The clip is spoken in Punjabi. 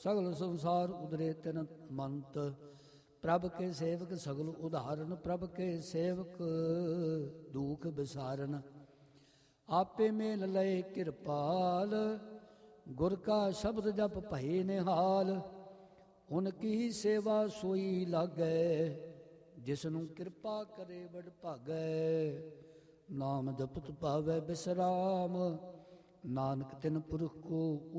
ਸਗਲ ਸੰਸਾਰ ਉਦਰੇ ਤਿਨ ਮੰਤ। ਪ੍ਰਭ ਕੇ ਸੇਵਕ ਸਗਲ ਉਦਾਹਰਨ, ਪ੍ਰਭ ਕੇ ਸੇਵਕ ਦੁਖ ਵਿਸਾਰਨ। ਆਪੇ ਮੇਲ ਲਏ ਕਿਰਪਾਲ, ਗੁਰ ਕਾ ਸ਼ਬਦ ਜਪ ਭਏ ਨਿਹਾਲ। ਉਨ ਕੀ ਸੇਵਾ ਸੋਈ ਲਾਗੈ, ਜਿਸਨੂੰ ਕਿਰਪਾ ਕਰੇ ਵਡ ਭਾਗੈ। ਨਾਮ ਜਪਤ ਪਾਵੈ ਬਿਸਰਾਮ, ਨਾਨਕ ਤਿਨ ਪੁਰਖ ਕੋ